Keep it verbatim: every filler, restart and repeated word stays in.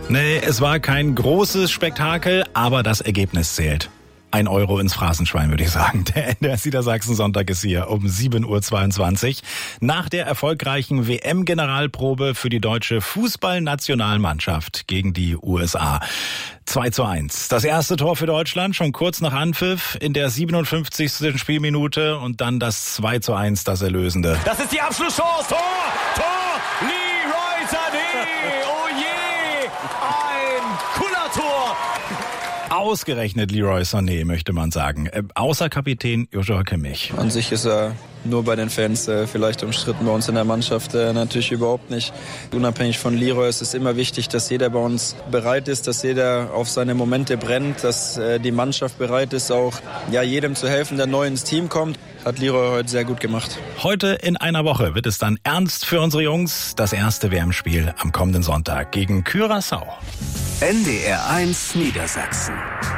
Nee, es war kein großes Spektakel, aber das Ergebnis zählt. Ein Euro ins Phrasenschwein, würde ich sagen. Der N D R Niedersachsen-Sonntag ist hier um sieben Uhr zweiundzwanzig. Nach der erfolgreichen W M-Generalprobe für die deutsche Fußballnationalmannschaft gegen die U S A. zwei zu eins. Das erste Tor für Deutschland schon kurz nach Anpfiff in der siebenundfünfzigsten Spielminute und dann das zwei zu eins, das Erlösende. Das ist die Abschlusschance. Tor! Tor! Leroy Sané! Oh je! Ein Kullertor! Ausgerechnet Leroy Sané, möchte man sagen. Äh, außer Kapitän Joshua Kimmich. An sich ist er nur bei den Fans äh, vielleicht umstritten, bei uns in der Mannschaft äh, natürlich überhaupt nicht. Unabhängig von Leroy ist es immer wichtig, dass jeder bei uns bereit ist, dass jeder auf seine Momente brennt, dass äh, die Mannschaft bereit ist, auch ja, jedem zu helfen, der neu ins Team kommt. Hat Leroy heute sehr gut gemacht. Heute in einer Woche wird es dann ernst für unsere Jungs. Das erste W M-Spiel am kommenden Sonntag gegen Curaçao. N D R eins Niedersachsen.